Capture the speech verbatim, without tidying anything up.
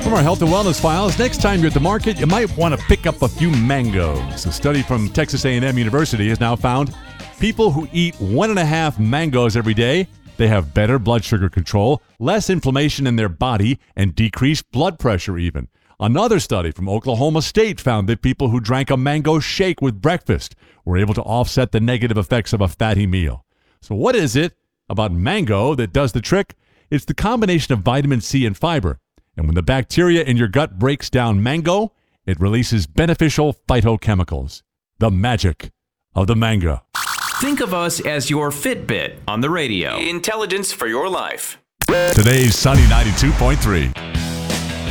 From our health and wellness files, next time you're at the market, you might want to pick up a few mangoes. A study from Texas A and M University has now found people who eat one and a half mangoes every day, they have better blood sugar control, less inflammation in their body, and decreased blood pressure even. Another study from Oklahoma State found that people who drank a mango shake with breakfast were able to offset the negative effects of a fatty meal. So what is it about mango that does the trick? It's the combination of vitamin C and fiber. And when the bacteria in your gut breaks down mango, it releases beneficial phytochemicals. The magic of the mango. Think of us as your Fitbit on the radio. Intelligence for your life. Today's Sunny ninety-two point three.